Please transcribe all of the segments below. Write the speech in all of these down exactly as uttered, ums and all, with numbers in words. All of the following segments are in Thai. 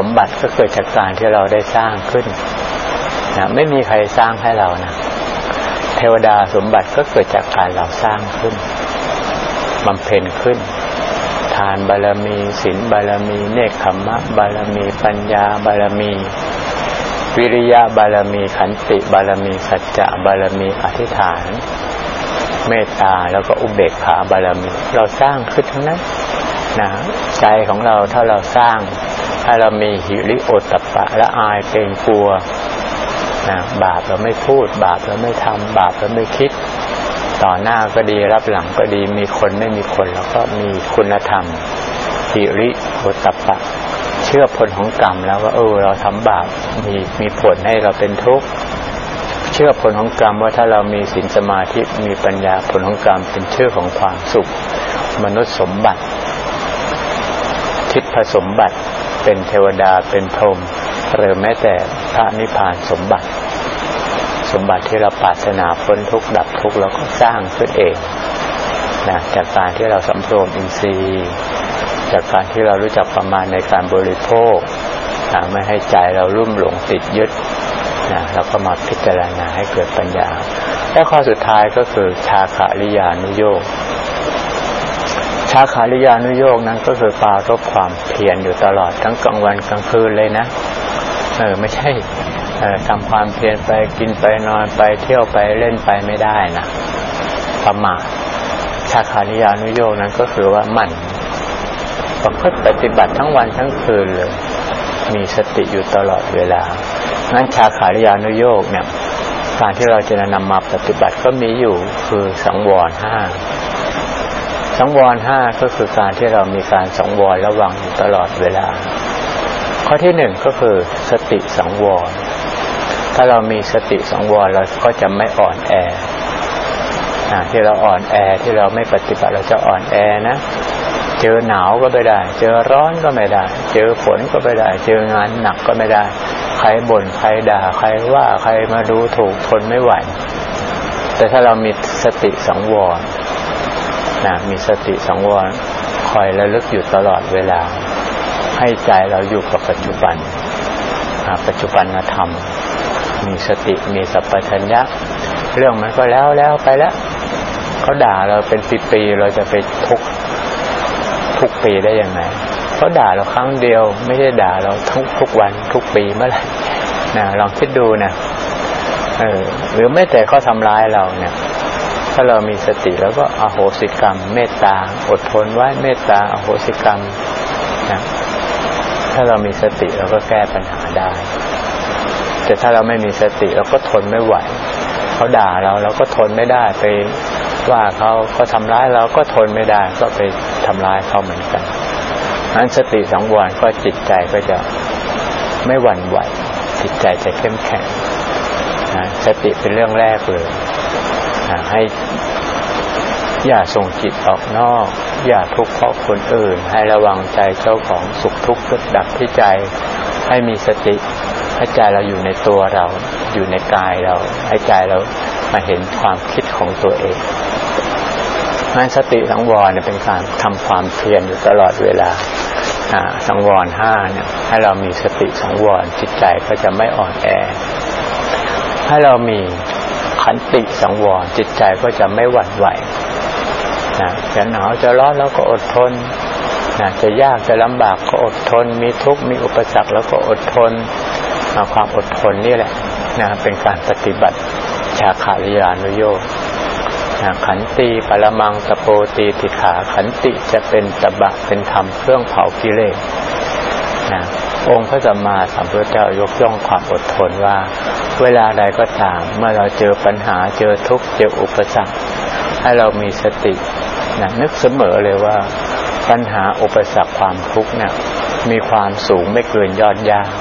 มบัติก็เกิดจากการที่เราได้สร้างขึ้นนะไม่มีใครสร้างให้เรานะเทวดาสมบัติก็เกิดจากการเราสร้างขึ้นบำเพ็ญขึ้นทานบารมีศีลบารมีเนกขัมมะบารมีปัญญาบารมีวิริยะบารมีขันติบารมีสัจจะบารมีอธิษฐานเมตตาแล้วก็อุเบกขาบารมีเราสร้างขึ้นทั้งนั้นนะใจของเราถ้าเราสร้างถ้าเรามีหิริโอตตัปปะละอายเกรงกลัวนะบาปเราไม่พูดบาปเราไม่ทำบาปเราไม่คิดต่อหน้าก็ดีรับหลังก็ดีมีคนไม่มีคนแล้วก็มีคุณธรรมหิริโอตตัปปะเชื่อผลของกรรมแล้วว่าเออเราทำบาปมีมีผลให้เราเป็นทุกข์เชื่อผลของกรรมว่าถ้าเรามีศีลสมาธิมีปัญญาผลของกรรมเป็นชื่อของความสุขมนุษย์สมบัติทิพย์สมบัติเป็นเทวดาเป็นพรหมหรือแม้แต่พระนิพพานสมบัติสมบัติที่เราปรารถนาพ้นทุกข์ดับทุกข์เราก็สร้างขึ้นเองนะจากการที่เราสำรวมอินทรีย์จากการที่เรารู้จักประมาณในการบริโภคนะไม่ให้ใจเราลุ่มหลงติดยึดนะเราก็มาพิจารณาให้เกิดปัญญาและข้อสุดท้ายก็คือชาคริยานุโยคชาคริยานุโยคนั้นก็คือปรารภความเพียรอยู่ตลอดทั้งกลางวันกลางคืนเลยนะเออไม่ใช่เออทำความเพียรไปกินไปนอนไปเที่ยวไปเล่นไปไม่ได้นะประมาทชาคริยานุโยคนั้นก็คือว่ามันประพฤติปฏิบัติทั้งวันทั้งคืนเลยมีสติอยู่ตลอดเวลางั้นชาคริยานุโยคเนี่ยการที่เราจะนำมาปฏิบัติก็มีอยู่คือสังวรห้าสังวรห้าก็คือการที่เรามีการสังวรระวังอยู่ตลอดเวลาข้อที่หนึ่งก็คือสติสังวรถ้าเรามีสติสังวรเราก็จะไม่อ่อนแอที่เราอ่อนแอที่เราไม่ปฏิบัติเราจะอ่อนแอนะเจอหนาวก็ไม่ได้เจอร้อนก็ไม่ได้เจอฝนก็ไม่ได้เจองานหนักก็ไม่ได้ใครบ่นใครด่าใครว่าใครมาดูถูกทนไม่ไหวแต่ถ้าเรามีสติสังวรนะมีสติสังวรคอยระลึกอยู่ตลอดเวลาให้ใจเราอยู่กับปัจจุบันปัจจุบันธรรมมีสติมีสัพพัญญะเรื่องมันก็แล้วแล้วไปแล้วเขาด่าเราเป็นปีๆเราจะไปทุกทุกปีได้ยังไงเขาด่าเราครั้งเดียวไม่ได้ด่าเราทุกทุกวันทุกปีเมื่อไหร่นะลองคิดดูนะเออหรือไม่แต่เขาทำร้ายเราเนี่ยถ้าเรามีสติแล้วก็อโหสิกรรมเมตตาอดทนไว้เมตตาอโหสิกรรมนะถ้าเรามีสติเราก็แก้ปัญหาได้แต่ถ้าเราไม่มีสติเราก็ทนไม่ไหวเขาด่าเราเราก็ทนไม่ได้ไปว่าเขาเขาทำร้ายเราก็ทนไม่ได้ก็ไปทำร้ายเขาเหมือนกันนั้นสติสังวรก็จิตใจก็จะไม่หวั่นไหวจิตใจจะเข้มแข็งนะสติเป็นเรื่องแรกเลยนะให้อย่าส่งจิตออกนอกอย่าทุกข์เพราะคนอื่นให้ระวังใจเจ้าของสุขทุกข์เกิดดับที่ใจให้มีสติให้ใจเราอยู่ในตัวเราอยู่ในกายเราให้ใจเรามาเห็นความคิดของตัวเองงั้นสติสังวรเนี่ยเป็นการทำความเพียรอยู่ตลอดเวลาสังวรห้าเนี่ยให้เรามีสติสังวรจิตใจก็จะไม่อ่อนแอให้เรามีขันติสังวรจิตใจก็จะไม่หวั่นไหวนะจะหนาวจะร้อนแล้วก็อดทนนะจะยากจะลำบากก็อดทนมีทุกข์มีอุปสรรคแล้วก็อดทนความอดทนนี่แหละนะเป็นการปฏิบัติชาคริยานุโยคนะขันติปรมังตโปตีติขาขันติจะเป็นตบะเป็นธรรมเครื่องเผากิเลสนะองค์พระสัมมาสัมพุทธเจ้ายกย่องความอดทนว่าเวลาใดก็ตามเมื่อเราเจอปัญหาเจอทุกข์เจออุปสรรคให้เรามีสตินะนึกเสมอเลยว่าปัญหาอุปสรรคความทุกข์เนี่ยมีความสูงไม่เกินยอดหญ้า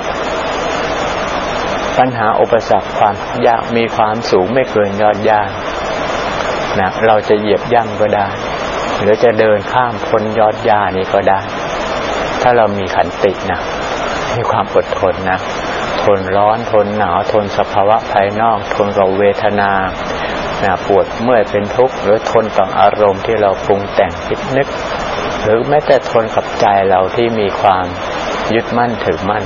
ปัญหาอุปสรรคความยากมีความสูงไม่เกินยอดหญ้านะเราจะเหยียบย่ำก็ได้หรือจะเดินข้ามพ้นยอดหญ้านี้ก็ได้ถ้าเรามีขันตินะมีความอดทนนะทนร้อนทนหนาวทนสภาวะภายนอกทนกับเวทนานะปวดเมื่อยเป็นทุกข์หรือทนต่ออารมณ์ที่เราปรุงแต่งคิดนึกหรือแม้แต่ทนกับใจเราที่มีความยึดมั่นถือมั่น